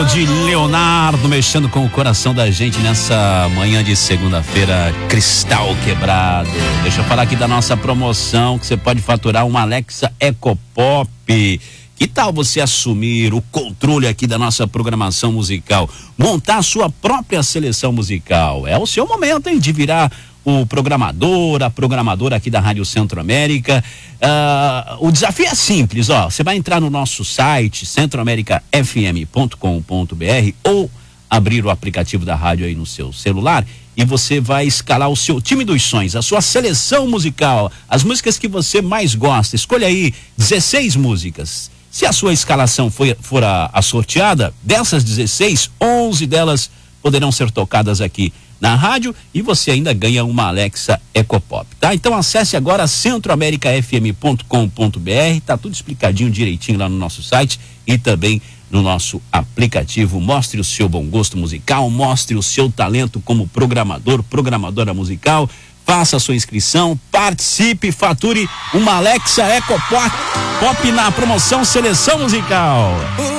grande Leonardo mexendo com o coração da gente nessa manhã de segunda-feira, cristal quebrado. Deixa eu falar aqui da nossa promoção, que você pode faturar uma Alexa Ecopop. Que tal você assumir o controle aqui da nossa programação musical? Montar a sua própria seleção musical. É o seu momento, hein, de virar o programador, a programadora aqui da Rádio Centro-América. O desafio é simples, ó. Você vai entrar no nosso site, centroamericafm.com.br, ou abrir o aplicativo da rádio aí no seu celular, e você vai escalar o seu time dos sonhos, a sua seleção musical, as músicas que você mais gosta. Escolha aí 16 músicas. Se a sua escalação for a sorteada, dessas 16, 11 delas poderão ser tocadas aqui na rádio, e você ainda ganha uma Alexa Ecopop, tá? Então acesse agora centroamericafm.com.br, tá tudo explicadinho direitinho lá no nosso site e também no nosso aplicativo. Mostre o seu bom gosto musical, mostre o seu talento como programador, programadora musical. Faça a sua inscrição, participe, fature uma Alexa Ecopop na promoção Seleção Musical.